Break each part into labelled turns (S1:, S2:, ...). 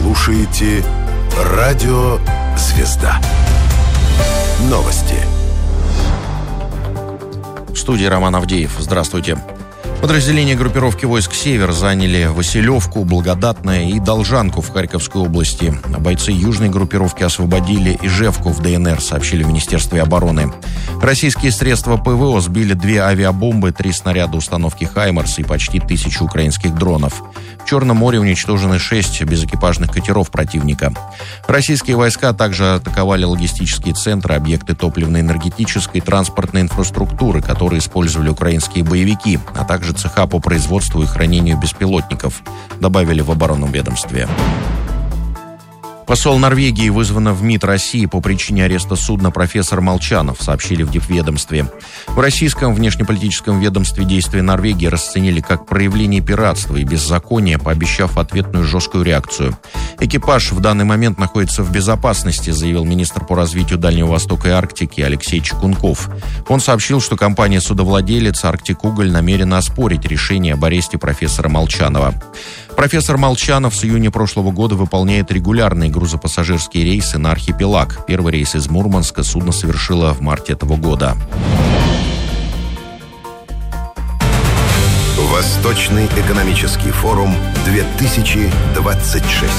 S1: слушаете Радио Звезда. Новости.
S2: В студии Роман Авдеев. Здравствуйте. Подразделения группировки войск «Север» заняли Василевку, Благодатное и Должанку в Харьковской области. Бойцы южной группировки освободили Ижевку в ДНР, сообщили в Министерстве обороны. Российские средства ПВО сбили 2 авиабомбы, 3 снаряда установки «Хаймарс» и почти 1000 украинских дронов. В Черном море уничтожены 6 безэкипажных катеров противника. Российские войска также атаковали логистические центры, объекты топливно-энергетической и транспортной инфраструктуры, которые использовали украинские боевики, а также цеха по производству и хранению беспилотников, добавили в оборонном ведомстве. Посол Норвегии вызван в МИД России по причине ареста судна «Профессор Молчанов», сообщили в дипведомстве. В российском внешнеполитическом ведомстве действия Норвегии расценили как проявление пиратства и беззакония, пообещав ответную жесткую реакцию. Экипаж в данный момент находится в безопасности, заявил министр по развитию Дальнего Востока и Арктики Алексей Чекунков. Он сообщил, что компания-судовладелец «Арктик Уголь» намерена оспорить решение об аресте профессора Молчанова. Профессор Молчанов с июня прошлого года выполняет регулярные грузопассажирские рейсы на архипелаг. Первый рейс из Мурманска судно совершило в марте этого года.
S1: Восточный экономический форум 2026.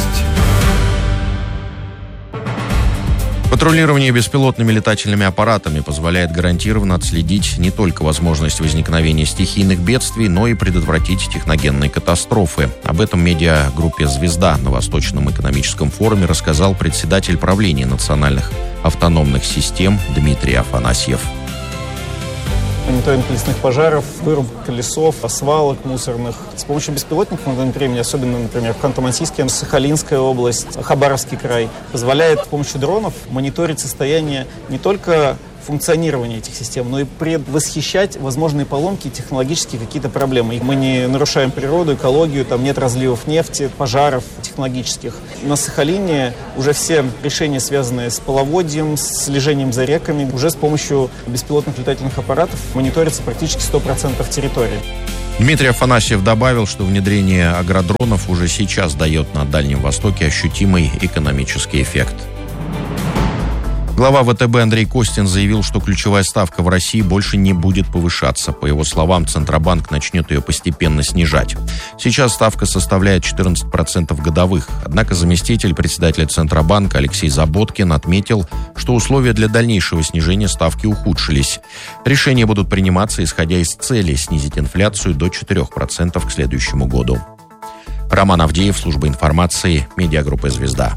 S2: Патрулирование беспилотными летательными аппаратами позволяет гарантированно отследить не только возможность возникновения стихийных бедствий, но и предотвратить техногенные катастрофы. Об этом медиагруппе «Звезда» на Восточном экономическом форуме рассказал председатель правления национальных автономных систем Дмитрий Афанасьев.
S3: Мониторинг лесных пожаров, вырубка лесов, свалок мусорных. С помощью беспилотников на данный времени, особенно, например, в Ханты-Мансийске, Сахалинская область, Хабаровский край, позволяет с помощью дронов мониторить состояние не только функционирования этих систем, но и предвосхищать возможные поломки и технологические какие-то проблемы. Мы не нарушаем природу, экологию, там нет разливов нефти, пожаров технологических. На Сахалине уже все решения, связанные с половодьем, с слежением за реками, уже с помощью беспилотных летательных аппаратов мониторится практически 100% территории.
S2: Дмитрий Афанасьев добавил, что внедрение агродронов уже сейчас дает на Дальнем Востоке ощутимый экономический эффект. Глава ВТБ Андрей Костин заявил, что ключевая ставка в России больше не будет повышаться. По его словам, Центробанк начнет ее постепенно снижать. Сейчас ставка составляет 14% годовых. Однако заместитель председателя Центробанка Алексей Заботкин отметил, что условия для дальнейшего снижения ставки ухудшились. Решения будут приниматься, исходя из цели снизить инфляцию до 4% к следующему году. Роман Авдеев, служба информации, медиагруппа «Звезда».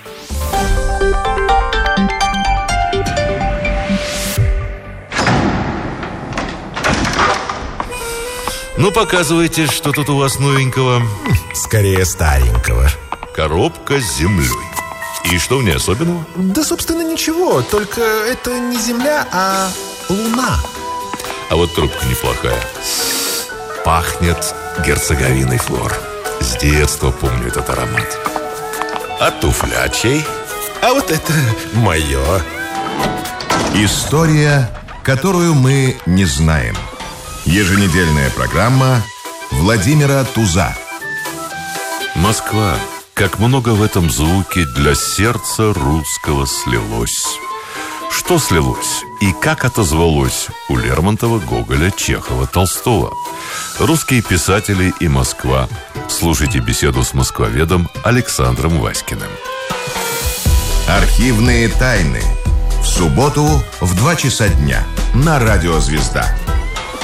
S4: Ну, показывайте, что тут у вас новенького.
S5: Скорее старенького.
S4: Коробка с землей. И что в ней особенного?
S5: Да, собственно, ничего. Только это не земля, а луна.
S4: А вот трубка неплохая. Пахнет герцоговиной флор. С детства помню этот аромат. А туфля чей?
S5: А вот это мое.
S6: История, которую мы не знаем. Еженедельная программа Владимира Туза.
S4: Москва. Как много в этом звуке для сердца русского слилось. Что слилось и как отозвалось у Лермонтова, Гоголя, Чехова, Толстого? Русские писатели и Москва. Слушайте беседу с москвоведом Александром Васькиным.
S6: Архивные тайны. В субботу в 2 часа дня на Радио Звезда.